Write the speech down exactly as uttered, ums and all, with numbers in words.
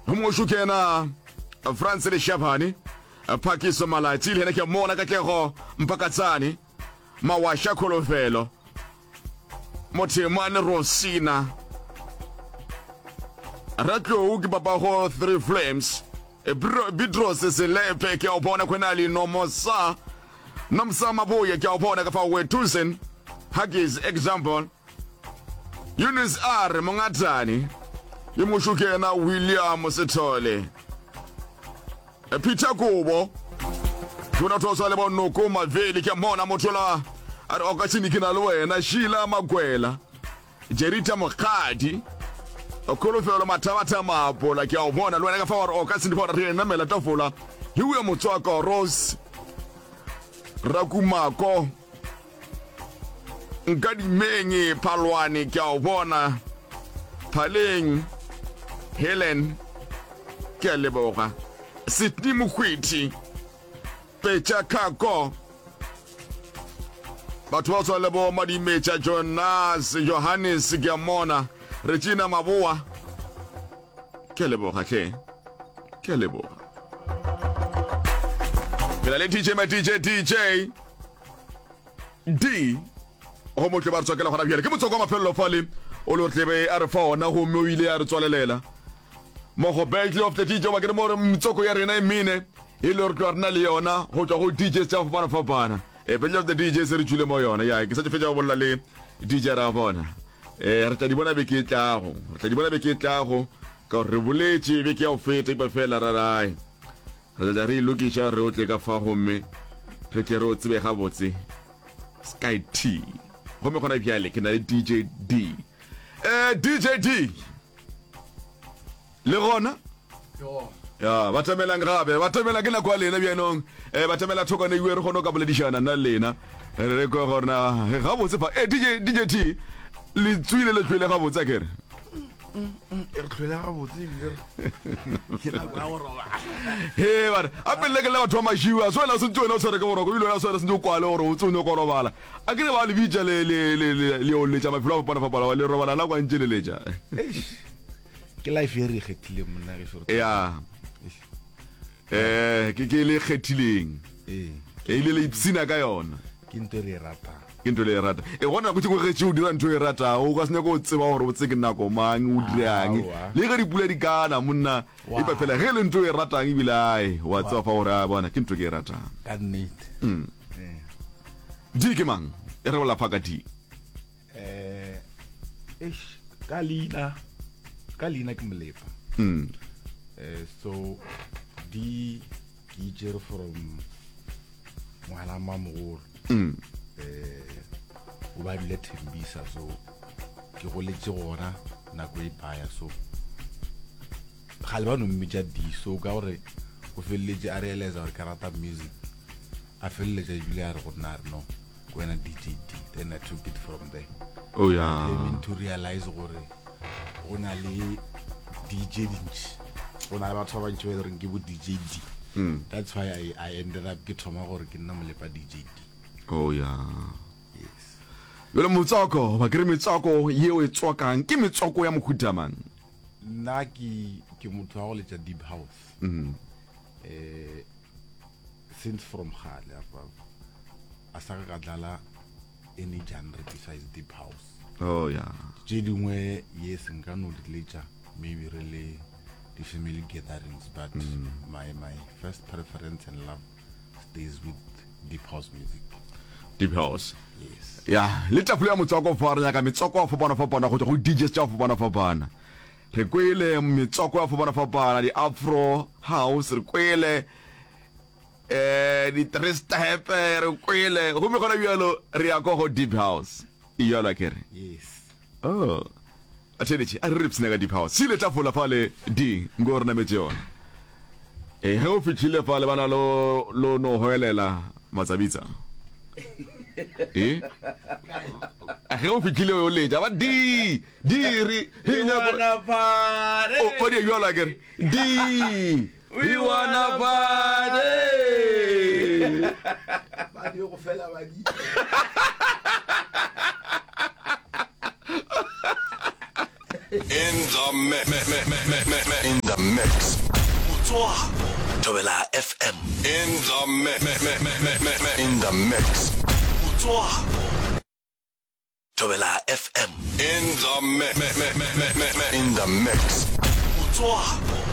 Umushu kena France le Shabani Pakiso Malati le ke mona ka tlego mpakatsani mawasha kolovelo Motemane Rosina Ratlo uki baba ho three flames e bidros se lepe ke obona kwenali no mosa nomsa mabuye ke obona ka fa wetuzen Hagis example Eunice R Mongatani Yimushukena William Sithole Peter Kubo Tuna tosa lebo nuku maveli Kia mona motola Ari okachini kina luwena Sheila Magwela Jerita Mokadi Okulufelo matawata mapola Kia umona luwena Kafawar okachini pora Rie namela tofula Hiwe mutwako Rose Rakumako Ngadi mengi palwani Kia umona Paling Helen Keleboga Sydney Mukwiti Pecha Kako Batwaso lebo Madi Mecha Jonas Johannes Giamona Regina Mabua Keleboga ke Keleboga Bilale D J ma D J D J D Homo ke ba tsokela gona bjale ke motsoko ma phelo fale o lo tlebe a re fa ona go mo ile a re tswalelela mo go battle of the D J wa ke mo re mtsoko ya rena e mine e lo re twarna le yona go tswa go D J tsa go bana fa bana e battle of the D J se re tshule mo yona ya ke sa tfetsa go bolla le D J ra bona e re tla di bona be ke tlago re tla di bona be ke tlago ka re boletse be ke a o feta ba fela ra rai re tla re lokisha re o tle ka fa go me re ke re o tsebe ga botse Sky T go me gona bjale ke na le D J D Eh D J D Le gona Yo Ya batamela ngabe batamela ke la kwa lena byanong eh batamela thoko ne iwe re gono ka boledishana na lena re go gona ga botse fa eh D J D J T le tswile le tswile ga botse kere e tlhwela ga botse ke la kwa roba he ba apelle ke la batho ma shiwa so la se tsone o tsere ke boroko ile la so la se kwa le gore o tsone go robala a ke ba le bitja le le le le o le tsa mafelo a bona fa bala le robala la kwa ntse le ja ke life e re kgethile monna re fore ya eh ke ke le kgethileng eh ke ile le ipsina ka yona ke ntwe re rata ke ntwe le rata e gona go tse go getse o dira ntwe e rata o ka sene go tseba gore o tseke nako mang o dirang le ga dipula di kana monna e pa fela ge le ntwe e ratang e bile ai wa tsa fa gore a bona ke ntwe ke rata ka nnete mm eh di ke mang e re bola phaka di eh ish kalina kalina ke mlepa mm eh so di ki from ngwana mamogolo mm eh o ba le Thembisa so ke go letse gona nako e baya so galba no mmitsa di so ka gore o feletse a realize gore karata music a feletse e bile a re go nna re no go wena D J D then I took it from there oh yeah I mean to realize gore go na le D J dintsi go na le batho ba ntse ba re ke bo D J D mm that's why I I ended up ke thoma gore ke nna molepa D J D oh yeah yes yo le motsoko ba kere metsoko yeo e tswakang ke metsoko ya mohuta man nna ke ke motho wa go letsa deep house mm eh since from khale apa a sa ka dlala any genre besides deep house oh yeah je dingwe yes nka no di letsa maybe really the family gatherings but mm. my my first preference and love stays with deep house music deep house yes ya le tafole ya motsoko fa re ka metsoko fa bona fa bona go go D J tsa fa bona fa bana re kwele metsoko fa bona fa bana di afro house re kwele eh di tres step re kwele go me gona bjalo re ya go deep house e ya la kere yes oh atlechi a rips nega deep house sile tafola fale di ngor na metjona e he o fitlhile fale bana lo lo no hoelela matsabitsa eh a he o fitlhile o le ja ba di di ri hinya party o o di yo la kere di we wanna party ba di go fela ba di In the mix, in the mix. Thobela F M. In the mix, in the mix. Thobela F M. In the mix, in the mix.